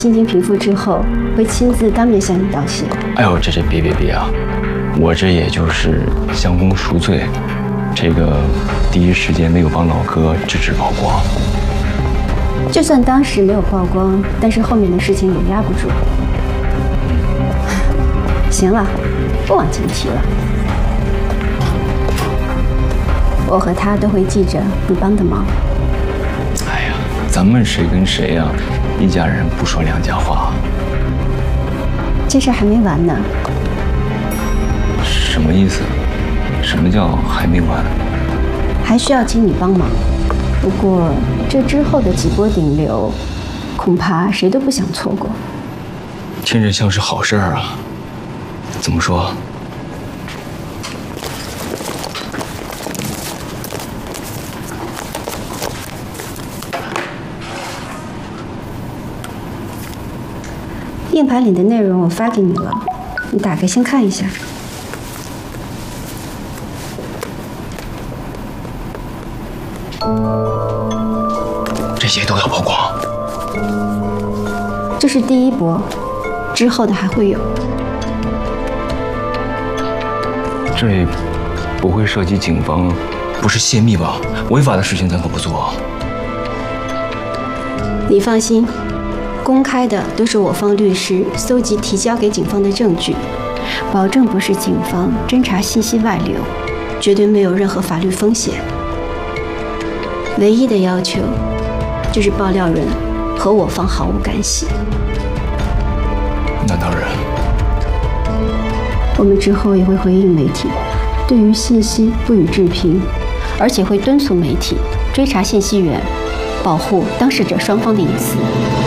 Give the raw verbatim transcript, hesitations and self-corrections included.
心情平复之后，会亲自当面向你道谢。 哎呦，这这别别别啊！我这也就是将功赎罪，这个第一时间没有帮老哥制止曝光。 就算当时没有曝光，但是后面的事情也压不住。行了，不往前提了。我和他都会记着你帮的忙。 哎呀，咱们谁跟谁呀、啊？一家人不说两家话。 这事还没完呢。 什么意思？什么叫还没完？ 还需要请你帮忙。不过这之后的几波顶流，恐怕谁都不想错过。 听着像是好事儿啊。怎么说？ 硬盘里的内容我发给你了，你打开先看一下。 这些都要曝光？ 这是第一波，之后的还会有。 这不会涉及警方，不是泄密吧？违法的事情咱可不做。 你放心。公开的都是我方律师搜集提交给警方的证据，保证不是警方侦查信息外流，绝对没有任何法律风险。唯一的要求就是爆料人和我方毫无干系。 那当然。 我们之后也会回应媒体，对于信息不予置评，而且会敦促媒体追查信息源，保护当事者双方的隐私。